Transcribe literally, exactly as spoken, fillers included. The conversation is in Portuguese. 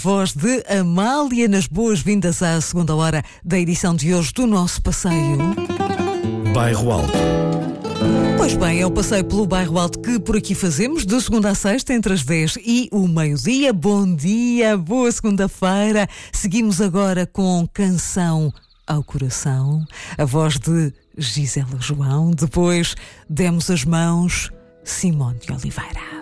Voz de Amália nas boas-vindas à segunda hora da edição de hoje do nosso passeio Bairro Alto. Pois bem, é o passeio pelo Bairro Alto que por aqui fazemos de segunda a sexta entre as dez e o meio-dia. Bom dia, boa segunda-feira. Seguimos agora com Canção ao Coração, a voz de Gisela João. Depois demos as mãos, Simone de Oliveira.